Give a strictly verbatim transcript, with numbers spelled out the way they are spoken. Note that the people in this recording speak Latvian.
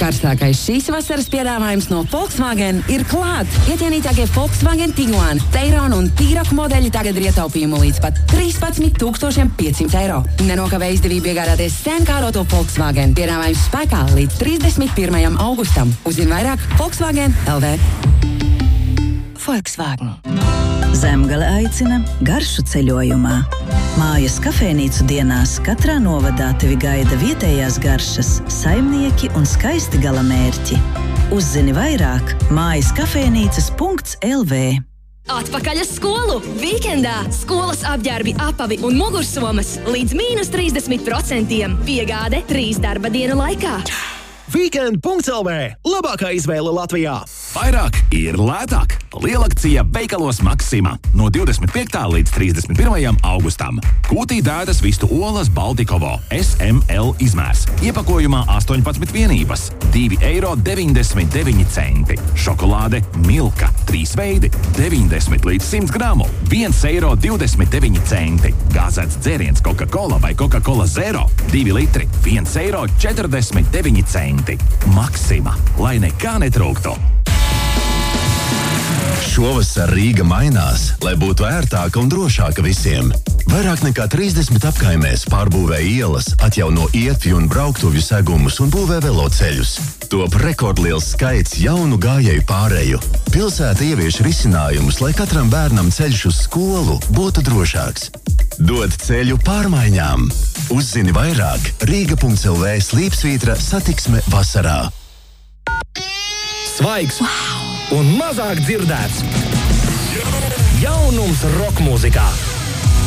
Karstākais šīs vasaras piedāvājums no Volkswagen ir klāt. Iecienītākie Volkswagen Tiguan, Veyron un T-Roc modeļi tagad ir ietaupījumu līdz pat trīspadsmit tūkstošiem piecsimt eiro. Nenokavē izdevību iegādāties senkāroto Volkswagen. Piedāvājums spēkā līdz trīsdesmit pirmajam augustam. Uzzini vairāk Volkswagen L V. Volkswagen. Zemgale aicina garšu ceļojumā. Mājas kafejnīcu dienās katrā novadā tevi gaida vietējās garšas, saimnieki un skaisti galamērķi. Uzzini vairāk mājas kafejnīcas punkts L V. Atpakaļ uz skolu! Vīkendā skolas apģērbi, apavi un mugursomas līdz mīnus trīsdesmit procentiem. Piegāde trīs darba dienu laikā. Weekend punkts L V. Labākā izvēle Latvijā. Vairāk ir lētāk. Lielakcija veikalos Maxima. No divdesmit piektā līdz trīsdesmit pirmajam augustam. Kūtī dētas vistu olas Baltikovo S M L izmērs. Iepakojumā astoņpadsmit vienības. divi eiro deviņdesmit deviņi centi. Šokolāde Milka. trīs veidi. deviņdesmit līdz simt gramu. viens eiro divdesmit deviņi centi. Gāzēts dzēriens Coca-Cola vai Coca-Cola Zero. divi litri. viens eiro četrdesmit deviņi centi. Maxima. Lai nekā netrūktu. Šovasar Rīga mainās, lai būtu ērtāka un drošāka visiem. Vairāk nekā trīsdesmit apkaimēs pārbūvē ielas, atjauno ietvi un brauktuvju segumus un būvē veloceļus. Top rekordliels skaits jaunu gājēju pāreju. Pilsēta ievieš risinājumus, lai katram bērnam ceļš uz skolu būtu drošāks. Dod ceļu pārmaiņām. Uzzini vairāk Rīga punkts L V slīpsvītra satiksme vasarā. Svaigs wow. Un mazāk dzirdēts. Jaunums rokmūzikā.